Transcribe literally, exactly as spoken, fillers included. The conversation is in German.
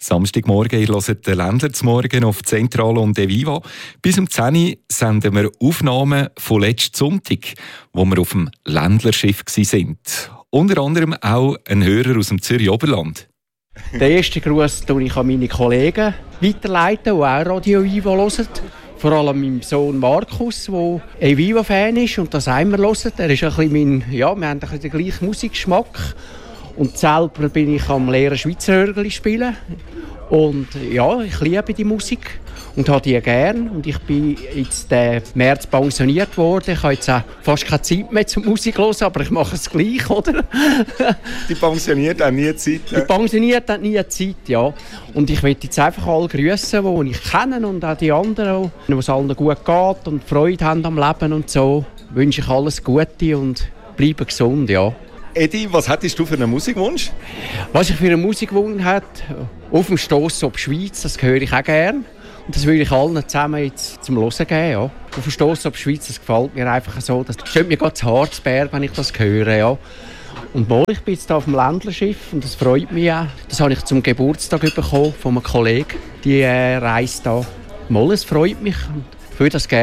Samstagmorgen, ihr hört den Ländler zum Morgen auf Zentral und Eviva. Bis um zehn Uhr senden wir Aufnahmen von letzten Sonntag, wo wir auf dem Ländlerschiff waren. Unter anderem auch ein Hörer aus dem Zürich Oberland. Den ersten Gruß leite ich an meine Kollegen weiterleiten, die auch Radio Eviva hören. Vor allem meinem Sohn Markus, der Eviva-Fan ist und das immer hört. Er ist ein bisschen mein, ja, wir haben ein bisschen den gleichen Musikgeschmack. Und selber bin ich am Lehren Schweizer Hörgeli spielen. Und ja, ich liebe die Musik und habe die gern. Und ich bin jetzt im März pensioniert worden. Ich habe jetzt auch fast keine Zeit mehr zum Musik hören, aber ich mache es gleich, oder? Die pensioniert haben nie Zeit. Die pensioniert haben nie Zeit, ja. Und ich möchte jetzt einfach alle grüßen, die ich kenne und auch die anderen, denen es allen gut geht und Freude haben am Leben und so. Wünsche ich alles Gute und bleibe gesund, ja. Edi, was hättest du für einen Musikwunsch? Was ich für einen Musikwunsch hätte, auf dem Stoss ob Schweiz, das höre ich auch gerne. Und das würde ich allen zusammen jetzt zum Hören geben. Ja. Auf dem Stoss ob Schweiz, das gefällt mir einfach so. Das steht mir gerade zu Harzberg, wenn ich das höre. Ja. Und mal, ich bin jetzt hier auf dem Ländlerschiff und das freut mich auch. Das habe ich zum Geburtstag bekommen von einem Kollegen. Die äh, reist da. Mal, es freut mich und ich würde das gerne.